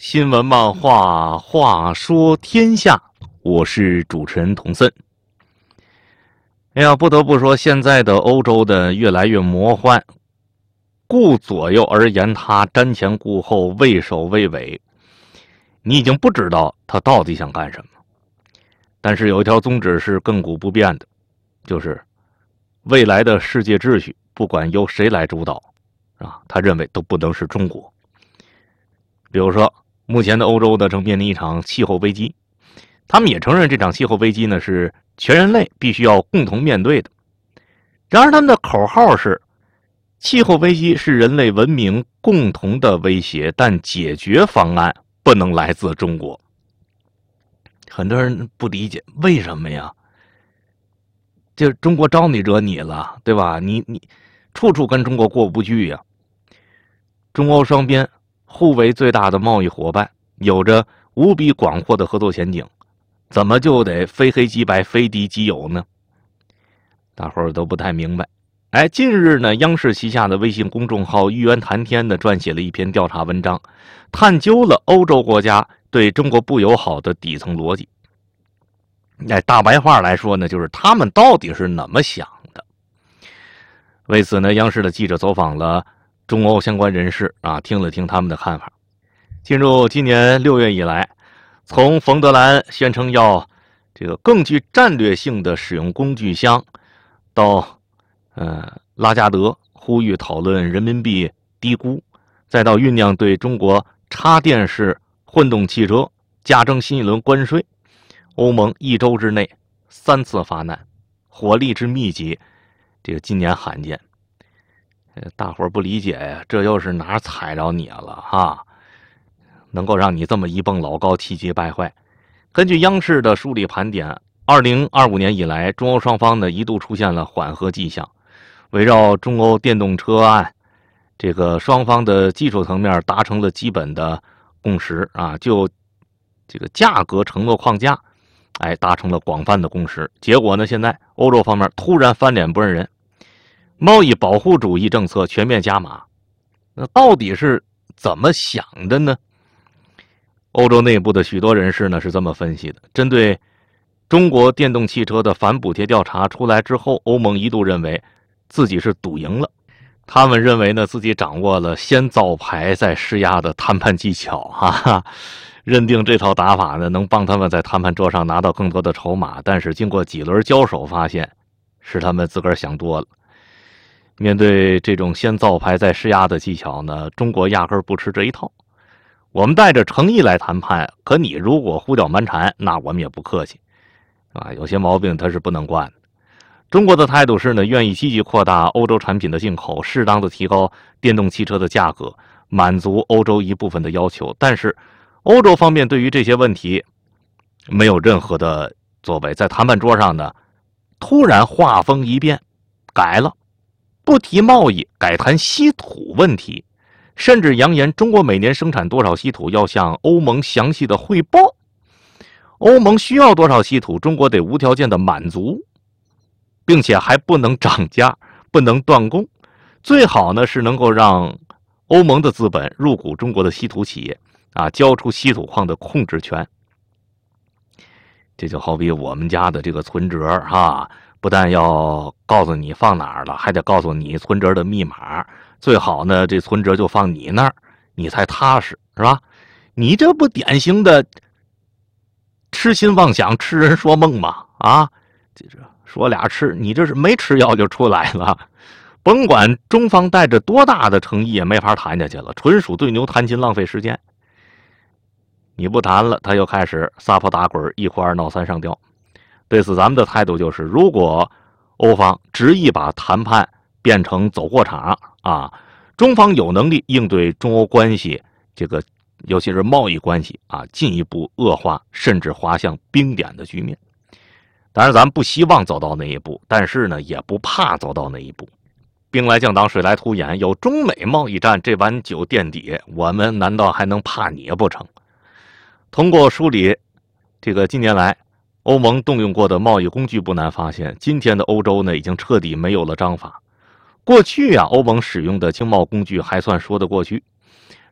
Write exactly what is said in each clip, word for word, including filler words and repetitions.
新闻漫画，话说天下，我是主持人童森。哎呀，不得不说，现在的欧洲的越来越魔幻，顾左右而言他，瞻前顾后，畏首畏尾，你已经不知道他到底想干什么。但是有一条宗旨是亘古不变的，就是未来的世界秩序，不管由谁来主导，啊，他认为都不能是中国。比如说，目前的欧洲呢正面临一场气候危机，他们也承认这场气候危机呢是全人类必须要共同面对的。然而他们的口号是，气候危机是人类文明共同的威胁，但解决方案不能来自中国。很多人不理解为什么呀？这中国招你惹你了，对吧？你你处处跟中国过不去呀。中欧双边互为最大的贸易伙伴，有着无比广阔的合作前景，怎么就得非黑即白、非敌即友呢？大伙儿都不太明白。哎，近日呢，央视旗下的微信公众号“玉渊谈天”呢，撰写了一篇调查文章，探究了欧洲国家对中国不友好的底层逻辑。哎，大白话来说呢，就是他们到底是怎么想的。为此呢，央视的记者走访了中欧相关人士啊，听了听他们的看法。进入今年六月以来，从冯德莱恩宣称要这个更具战略性的使用工具箱，到呃拉加德呼吁讨论人民币低估，再到酝酿对中国插电式混动汽车加征新一轮关税，欧盟一周之内三次发难，火力之密集，这个今年罕见。大伙儿不理解呀，这又是哪儿踩着你了哈？能够让你这么一蹦老高，气急败坏。根据央视的梳理盘点，二零二五年以来，中欧双方呢一度出现了缓和迹象。围绕中欧电动车案，这个双方的技术层面达成了基本的共识啊，就这个价格承诺框架，哎，达成了广泛的共识。结果呢，现在欧洲方面突然翻脸不认人，贸易保护主义政策全面加码，那到底是怎么想的呢？欧洲内部的许多人士呢是这么分析的：针对中国电动汽车的反补贴调查出来之后，欧盟一度认为自己是赌赢了，他们认为呢自己掌握了先造牌再施压的谈判技巧，哈哈，认定这套打法呢能帮他们在谈判桌上拿到更多的筹码。但是经过几轮交手，发现是他们自个儿想多了。面对这种先造牌再施压的技巧呢，中国压根儿不吃这一套。我们带着诚意来谈判，可你如果胡搅蛮缠，那我们也不客气啊。有些毛病它是不能惯的。中国的态度是呢，愿意积极扩大欧洲产品的进口，适当的提高电动汽车的价格，满足欧洲一部分的要求。但是欧洲方面对于这些问题没有任何的作为，在谈判桌上呢突然话锋一变，改了，不提贸易，改谈稀土问题，甚至扬言中国每年生产多少稀土要向欧盟详细的汇报，欧盟需要多少稀土，中国得无条件的满足，并且还不能涨价，不能断供，最好呢是能够让欧盟的资本入股中国的稀土企业啊，交出稀土矿的控制权。这就好比我们家的这个存折啊，不但要告诉你放哪儿了，还得告诉你存折的密码，最好呢这存折就放你那儿，你才踏实，是吧？你这不典型的痴心妄想、痴人说梦吗？啊，这说俩吃，你这是没吃药就出来了。甭管中方带着多大的诚意，也没法谈下去了，纯属对牛弹琴，浪费时间。你不谈了，他又开始撒泼打滚，一哭二闹三上吊。对此咱们的态度就是，如果欧方执意把谈判变成走过场啊，中方有能力应对中欧关系这个尤其是贸易关系啊进一步恶化，甚至滑向冰点的局面。当然咱们不希望走到那一步，但是呢也不怕走到那一步。兵来将挡，水来土掩，有中美贸易战这碗酒垫底，我们难道还能怕你不成？通过梳理这个近年来欧盟动用过的贸易工具，不难发现，今天的欧洲呢已经彻底没有了章法。过去啊，欧盟使用的经贸工具还算说得过去，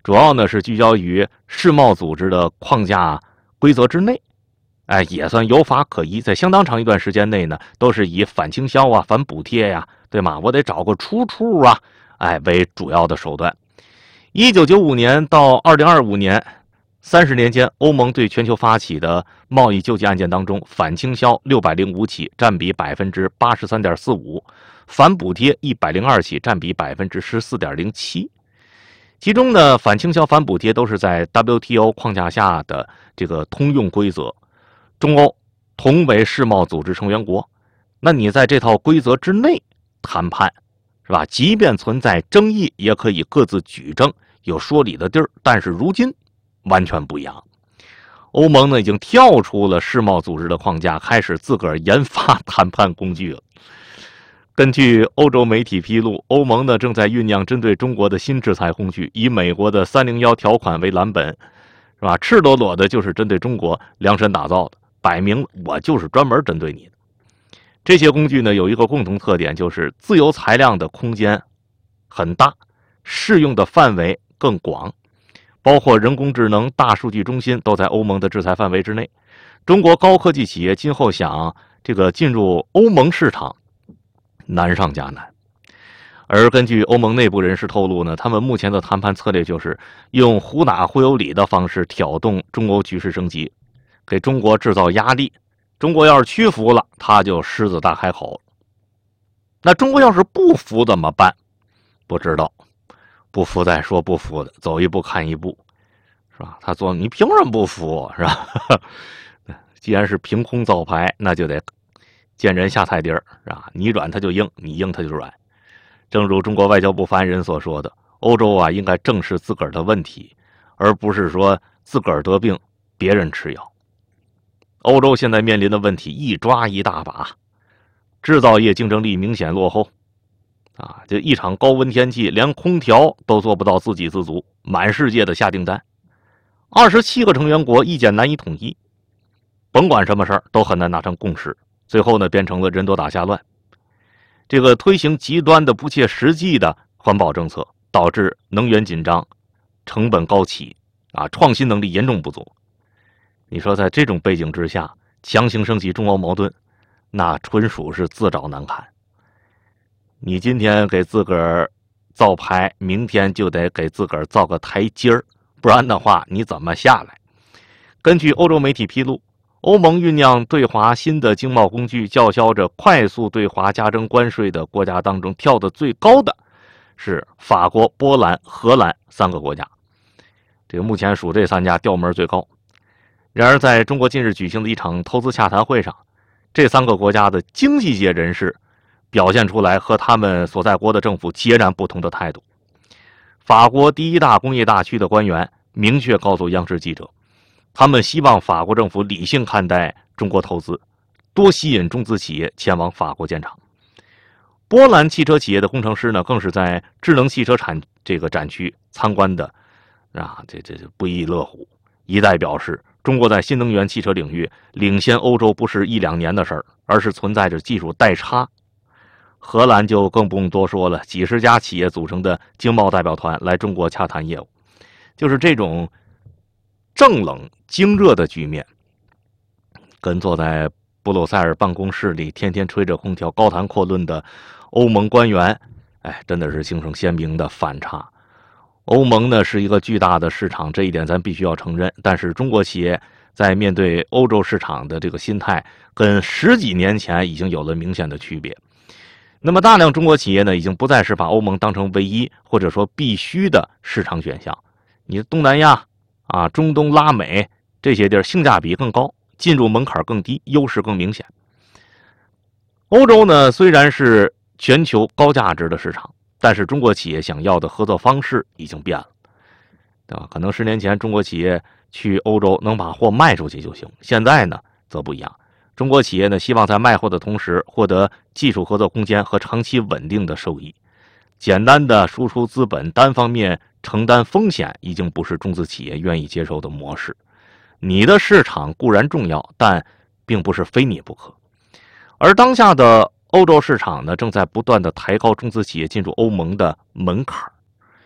主要呢是聚焦于世贸组织的框架规则之内，哎，也算有法可依。在相当长一段时间内呢，都是以反倾销啊、反补贴呀、啊，对吗？我得找个出处啊，哎，为主要的手段。一九九五年到二零二五年。三十年间，欧盟对全球发起的贸易救济案件当中，反倾销六百零五起，占比百分之八十三点四五；反补贴一百零二起，占比百分之十四点零七。其中呢，反倾销、反补贴都是在 W T O 框架下的这个通用规则，中欧同为世贸组织成员国，那你在这套规则之内谈判，是吧？即便存在争议，也可以各自举证，有说理的地儿。但是如今完全不一样，欧盟呢已经跳出了世贸组织的框架，开始自个儿研发谈判工具了。根据欧洲媒体披露，欧盟呢正在酝酿针对中国的新制裁工具，以美国的三零一条款为蓝本，是吧？赤裸裸的就是针对中国量身打造的，摆明我就是专门针对你的。这些工具呢有一个共同特点，就是自由裁量的空间很大，适用的范围更广。包括人工智能、大数据中心都在欧盟的制裁范围之内。中国高科技企业今后想这个进入欧盟市场，难上加难。而根据欧盟内部人士透露呢，他们目前的谈判策略就是用忽打忽悠理的方式挑动中欧局势升级，给中国制造压力。中国要是屈服了，他就狮子大开口。那中国要是不服怎么办？不知道。不服再说不服的，走一步看一步，是吧？他做你凭什么不服，是吧？既然是凭空造牌，那就得见人下菜碟儿，是吧？你软他就硬，你硬他就软。正如中国外交部发言人所说的，欧洲啊应该正视自个儿的问题，而不是说自个儿得病别人吃药。欧洲现在面临的问题一抓一大把，制造业竞争力明显落后。啊，这一场高温天气，连空调都做不到自给自足，满世界的下订单，二十七个成员国意见难以统一，甭管什么事儿都很难达成共识，最后呢变成了人多打架乱。这个推行极端的不切实际的环保政策，导致能源紧张，成本高企，啊，创新能力严重不足。你说在这种背景之下，强行升级中欧矛盾，那纯属是自找难堪。你今天给自个儿造牌，明天就得给自个儿造个台阶儿，不然的话你怎么下来？根据欧洲媒体披露，欧盟酝酿对华新的经贸工具，叫嚣着快速对华加征关税的国家当中，跳得最高的是法国、波兰、荷兰三个国家。这个目前属这三家调门最高。然而，在中国近日举行的一场投资洽谈会上，这三个国家的经济界人士表现出来和他们所在国的政府截然不同的态度。法国第一大工业大区的官员明确告诉央视记者，他们希望法国政府理性看待中国投资，多吸引中资企业前往法国建厂。波兰汽车企业的工程师呢，更是在智能汽车产这个展区参观的，啊，这这不亦乐乎。一再表示，中国在新能源汽车领域领先欧洲不是一两年的事儿，而是存在着技术代差。荷兰就更不用多说了，几十家企业组成的经贸代表团来中国洽谈业务，就是这种正冷经热的局面，跟坐在布鲁塞尔办公室里天天吹着空调高谈阔论的欧盟官员，哎，真的是形成鲜明的反差。欧盟呢是一个巨大的市场，这一点咱必须要承认，但是中国企业在面对欧洲市场的这个心态，跟十几年前已经有了明显的区别。那么大量中国企业呢，已经不再是把欧盟当成唯一或者说必须的市场选项。你东南亚啊、中东、拉美这些地儿性价比更高，进入门槛更低，优势更明显。欧洲呢，虽然是全球高价值的市场，但是中国企业想要的合作方式已经变了，对吧？可能十年前中国企业去欧洲能把货卖出去就行，现在呢则不一样。中国企业呢，希望在卖货的同时获得技术合作空间和长期稳定的收益。简单的输出资本、单方面承担风险，已经不是中资企业愿意接受的模式。你的市场固然重要，但并不是非你不可。而当下的欧洲市场呢，正在不断的抬高中资企业进入欧盟的门槛。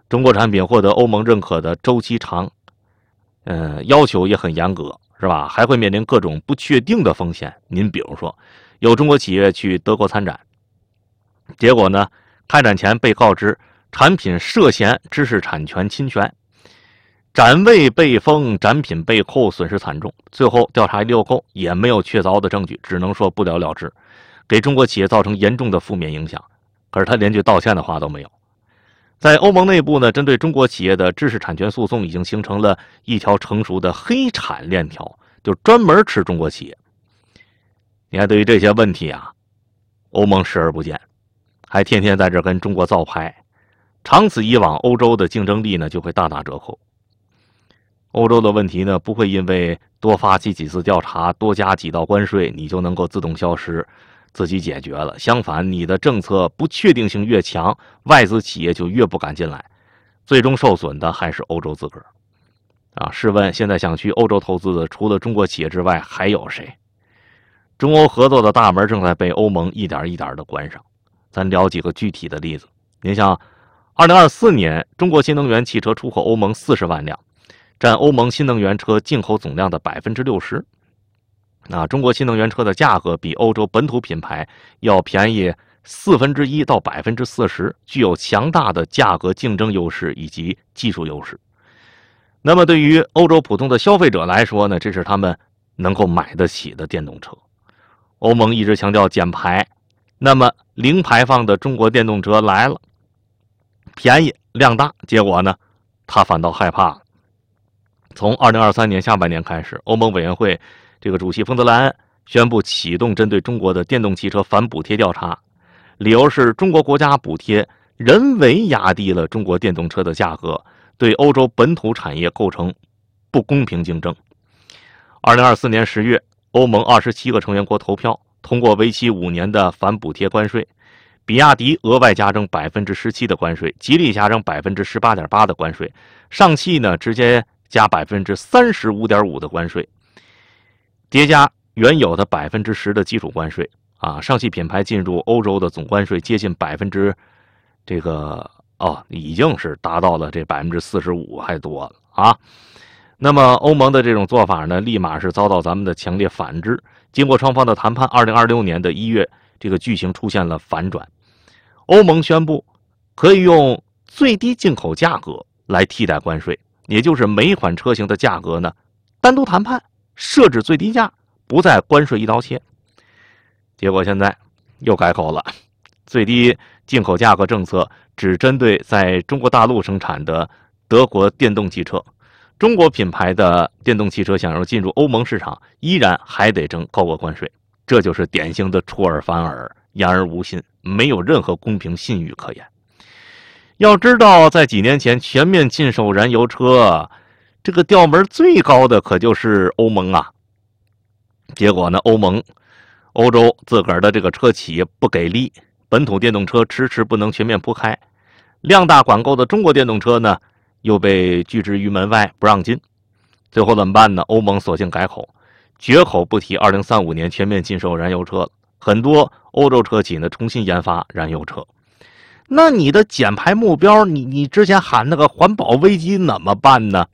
中国产品获得欧盟认可的周期长，呃，要求也很严格，是吧？还会面临各种不确定的风险。您比如说，有中国企业去德国参展，结果呢，开展前被告知产品涉嫌知识产权侵权，展位被封，展品被扣，损失惨重。最后调查六扣，也没有确凿的证据，只能说不了了之，给中国企业造成严重的负面影响。可是他连句道歉的话都没有。在欧盟内部呢，针对中国企业的知识产权诉讼已经形成了一条成熟的黑产链条，就专门吃中国企业。你看，对于这些问题啊，欧盟视而不见，还天天在这跟中国造牌，长此以往，欧洲的竞争力呢就会大打折扣。欧洲的问题呢，不会因为多发起几次调查，多加几道关税，你就能够自动消失，自己解决了。相反，你的政策不确定性越强，外资企业就越不敢进来，最终受损的还是欧洲自个儿。啊，试问现在想去欧洲投资的，除了中国企业之外，还有谁？中欧合作的大门正在被欧盟一点一点的关上。咱聊几个具体的例子。您像，二零二四年，中国新能源汽车出口欧盟四十万辆，占欧盟新能源车进口总量的百分之六十。啊，中国新能源车的价格比欧洲本土品牌要便宜四分之一到百分之四十，具有强大的价格竞争优势以及技术优势。那么对于欧洲普通的消费者来说呢，这是他们能够买得起的电动车。欧盟一直强调减排，那么零排放的中国电动车来了，便宜量大，结果呢，他反倒害怕了。从二零二三年下半年开始，欧盟委员会这个主席冯德莱恩宣布启动针对中国的电动汽车反补贴调查，理由是中国国家补贴人为压低了中国电动车的价格，对欧洲本土产业构成不公平竞争。二零二四年十月，欧盟二十七个成员国投票通过为期五年的反补贴关税，比亚迪额外加征百分之十七的关税，吉利加征百分之十八点八的关税，上汽呢直接加百分之三十五点五的关税，叠加原有的百分之十的基础关税啊。上汽品牌进入欧洲的总关税接近百分之这个哦，已经是达到了这百分之四十五还多了啊。那么欧盟的这种做法呢，立马是遭到咱们的强烈反制。经过双方的谈判，二零二六年的一月，这个剧情出现了反转。欧盟宣布可以用最低进口价格来替代关税，也就是每款车型的价格呢单独谈判，设置最低价，不再关税一刀切。结果现在又改口了，最低进口价格政策只针对在中国大陆生产的德国电动汽车，中国品牌的电动汽车想要进入欧盟市场，依然还得征高额关税。这就是典型的出尔反尔，言而无信，没有任何公平信誉可言。要知道，在几年前全面禁售燃油车，这个调门最高的可就是欧盟啊。结果呢，欧盟、欧洲自个儿的这个车企不给力，本土电动车迟迟不能全面铺开，量大管够的中国电动车呢，又被拒之于门外，不让进。最后怎么办呢？欧盟索性改口，绝口不提二零三五年全面禁售燃油车了。很多欧洲车企呢重新研发燃油车。那你的减排目标，你你之前喊那个环保危机怎么办呢？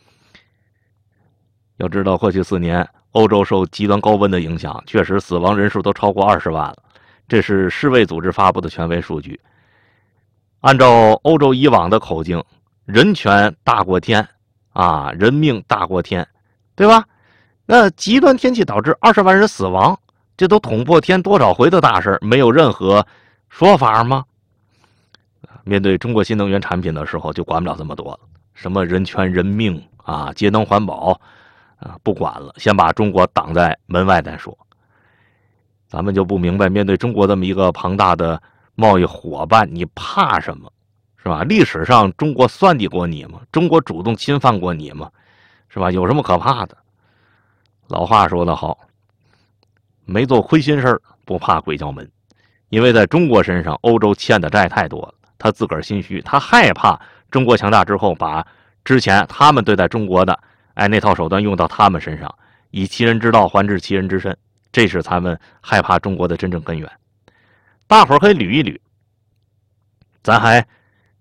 要知道，过去四年，欧洲受极端高温的影响，确实死亡人数都超过二十万了。这是世卫组织发布的权威数据。按照欧洲以往的口径，人权大过天啊，人命大过天，对吧？那极端天气导致二十万人死亡，这都捅破天多少回的大事，没有任何说法吗？面对中国新能源产品的时候，就管不了这么多了，什么人权、人命啊，节能环保啊，不管了，先把中国挡在门外再说。咱们就不明白，面对中国这么一个庞大的贸易伙伴，你怕什么？是吧？历史上中国算计过你吗？中国主动侵犯过你吗？是吧？有什么可怕的？老话说得好，没做亏心事儿，不怕鬼叫门。因为在中国身上，欧洲欠的债太多了，他自个儿心虚，他害怕中国强大之后，把之前他们对待中国的，哎，那套手段用到他们身上，以其人之道还治其人之身，这是他们害怕中国的真正根源。大伙儿可以捋一捋，咱还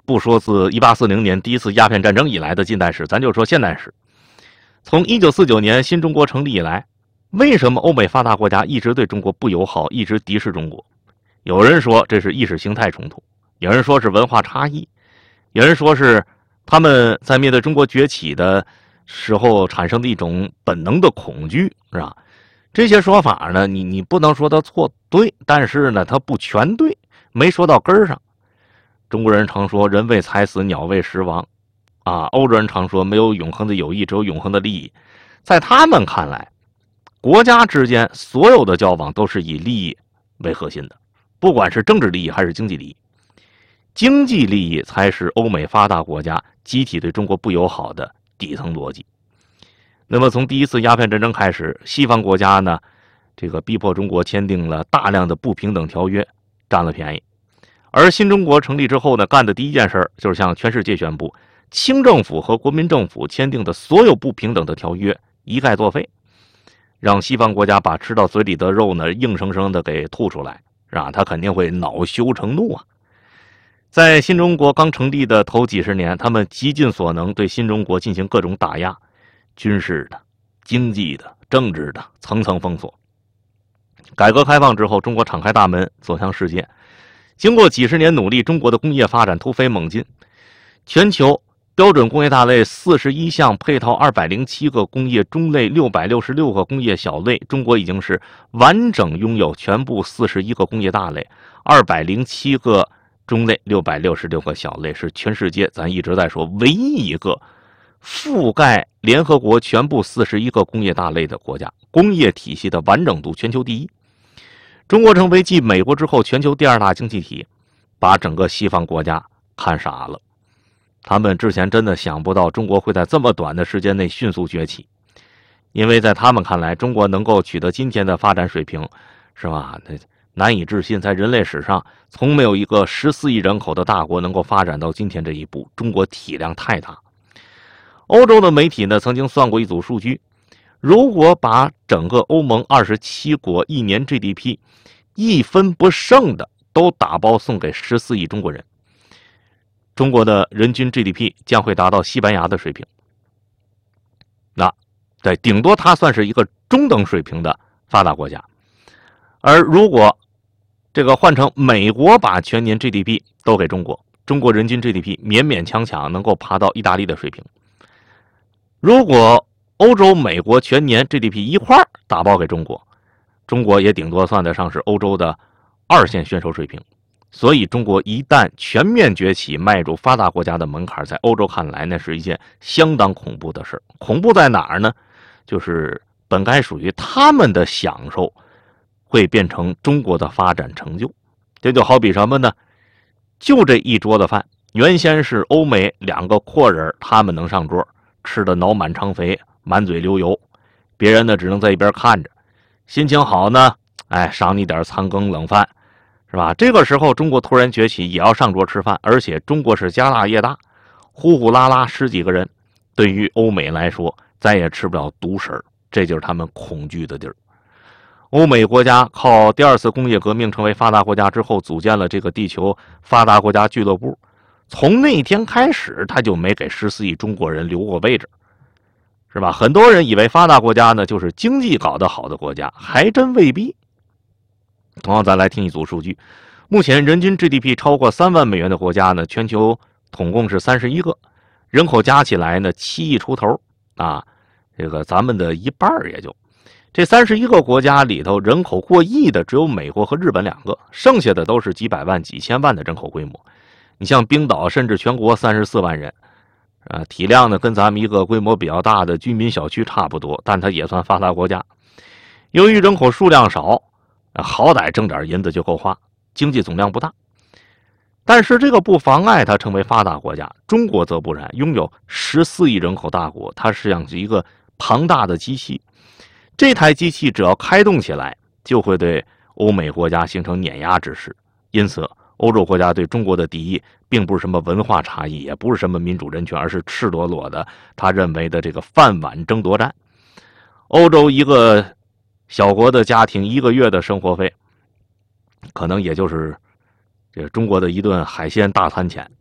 不说自一八四零年第一次鸦片战争以来的近代史，咱就说现代史。从一九四九年新中国成立以来，为什么欧美发达国家一直对中国不友好，一直敌视中国？有人说这是意识形态冲突，有人说是文化差异，有人说是他们在面对中国崛起的时候产生的一种本能的恐惧，是吧？这些说法呢，你你不能说它错对，但是呢，它不全对，没说到根儿上。中国人常说人为财死，鸟为食亡，啊，欧洲人常说没有永恒的友谊，只有永恒的利益。在他们看来，国家之间所有的交往都是以利益为核心的，不管是政治利益还是经济利益。经济利益才是欧美发达国家集体对中国不友好的底层逻辑。那么从第一次鸦片战争开始，西方国家呢，这个逼迫中国签订了大量的不平等条约，占了便宜。而新中国成立之后呢，干的第一件事就是向全世界宣布，清政府和国民政府签订的所有不平等的条约一概作废，让西方国家把吃到嘴里的肉呢，硬生生的给吐出来，是吧？他肯定会恼羞成怒啊！在新中国刚成立的头几十年，他们极尽所能对新中国进行各种打压，军事的、经济的、政治的，层层封锁。改革开放之后，中国敞开大门走向世界。经过几十年努力，中国的工业发展突飞猛进，全球标准工业大类四十一项，配套二百零七个工业中类，六百六十六个工业小类，中国已经是完整拥有全部四十一个工业大类，二百零七个中类，六百六十六个小类，是全世界咱一直在说唯一一个覆盖联合国全部四十一个工业大类的国家，工业体系的完整度全球第一。中国成为继美国之后全球第二大经济体，把整个西方国家看傻了。他们之前真的想不到中国会在这么短的时间内迅速崛起，因为在他们看来，中国能够取得今天的发展水平，是吧？难以置信，在人类史上从没有一个十四亿人口的大国能够发展到今天这一步，中国体量太大。欧洲的媒体呢，曾经算过一组数据，如果把整个欧盟二十七国一年 G D P 一分不剩的都打包送给十四亿中国人，中国的人均 G D P 将会达到西班牙的水平。那对，顶多它算是一个中等水平的发达国家。而如果这个换成美国把全年 G D P 都给中国，中国人均 G D P 勉勉强强能够爬到意大利的水平。如果欧洲、美国全年 G D P 一块打包给中国，中国也顶多算得上是欧洲的二线选手水平。所以中国一旦全面崛起，迈入发达国家的门槛，在欧洲看来那是一件相当恐怖的事。恐怖在哪儿呢？就是本该属于他们的享受会变成中国的发展成就。这就好比什么呢？就这一桌子饭，原先是欧美两个阔人他们能上桌，吃的脑满肠肥，满嘴流油，别人呢只能在一边看着。心情好呢，哎，赏你点残羹冷饭，是吧？这个时候中国突然崛起，也要上桌吃饭，而且中国是家大业大，呼呼啦啦十几个人，对于欧美来说再也吃不了独食，这就是他们恐惧的地儿。欧美国家靠第二次工业革命成为发达国家之后，组建了这个地球发达国家俱乐部，从那天开始他就没给十四亿中国人留过位置，是吧？很多人以为发达国家呢就是经济搞得好的国家，还真未必。同样，咱来听一组数据，目前人均 G D P 超过三万美元的国家呢，全球统共是三十一个，人口加起来呢七亿出头啊，这个咱们的一半也就。这三十一个国家里头，人口过亿的只有美国和日本两个，剩下的都是几百万、几千万的人口规模。你像冰岛，甚至全国三十四万人，啊，体量呢跟咱们一个规模比较大的居民小区差不多，但它也算发达国家。由于人口数量少，好歹挣点银子就够花，经济总量不大。但是这个不妨碍它成为发达国家。中国则不然，拥有十四亿人口大国，它是像一个庞大的机器。这台机器只要开动起来，就会对欧美国家形成碾压之势。因此，欧洲国家对中国的敌意，并不是什么文化差异，也不是什么民主人权，而是赤裸裸的他认为的这个饭碗争夺战。欧洲一个小国的家庭一个月的生活费，可能也就是这中国的一顿海鲜大餐钱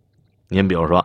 您比如说，